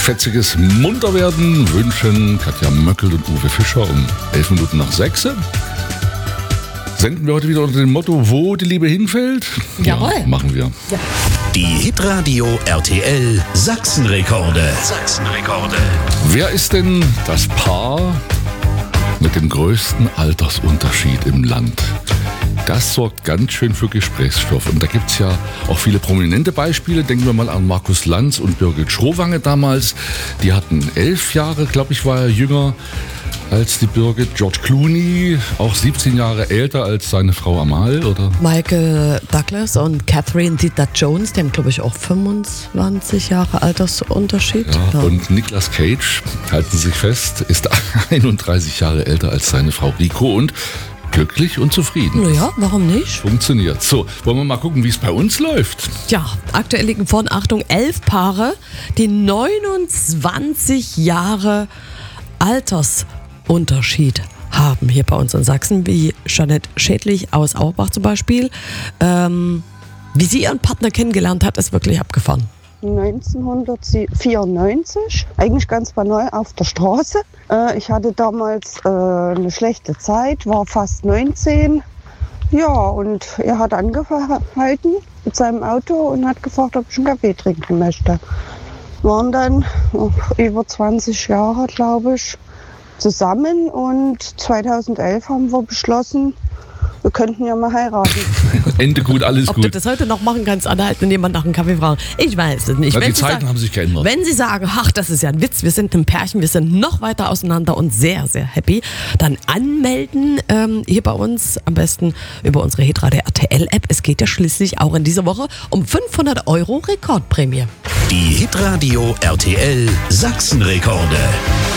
fetziges Munterwerden wünschen Katja Möckel und Uwe Fischer um 11 Minuten nach 6. Senden wir heute wieder unter dem Motto, wo die Liebe hinfällt? Jawohl. Ja, machen wir. Ja. Die Hitradio RTL Sachsenrekorde. Sachsenrekorde. Wer ist denn das Paar mit dem größten Altersunterschied im Land? Das sorgt ganz schön für Gesprächsstoff. Und da gibt es ja auch viele prominente Beispiele. Denken wir mal an Markus Lanz und Birgit Schrowange damals. Die hatten 11 Jahre, glaube ich, war er jünger als die Birgit. George Clooney, auch 17 Jahre älter als seine Frau Amal, oder? Michael Douglas und Catherine Zeta-Jones, die haben, glaube ich, auch 25 Jahre Altersunterschied. Ja, und Nicolas Cage, halten Sie sich fest, ist 31 Jahre älter als seine Frau Rico und glücklich und zufrieden. Naja, warum nicht? Funktioniert. So, wollen wir mal gucken, wie es bei uns läuft? Ja, aktuell liegen vorn, Achtung, 11 Paare, die 29 Jahre Altersunterschied haben hier bei uns in Sachsen, wie Jeanette Schädlich aus Auerbach zum Beispiel. Wie sie ihren Partner kennengelernt hat, ist wirklich abgefahren. 1994, eigentlich ganz banal auf der Straße. Ich hatte damals eine schlechte Zeit, war fast 19. Ja, und er hat angehalten mit seinem Auto und hat gefragt, ob ich einen Kaffee trinken möchte. Waren dann über 20 Jahre, glaube ich, zusammen und 2011 haben wir beschlossen, wir könnten ja mal heiraten. Ende gut, alles Ob gut. du das heute noch machen kannst, anhalten und jemand nach einem Kaffee fragen, ich weiß es nicht. Na, die Wenn Sie Zeiten sagen, haben sich geändert. Wenn Sie sagen, ach, das ist ja ein Witz, wir sind ein Pärchen, wir sind noch weiter auseinander und sehr, sehr happy, dann anmelden hier bei uns, am besten über unsere Hitradio RTL-App. Es geht ja schließlich auch in dieser Woche um 500 € Rekordprämie. Die Hitradio RTL Sachsenrekorde.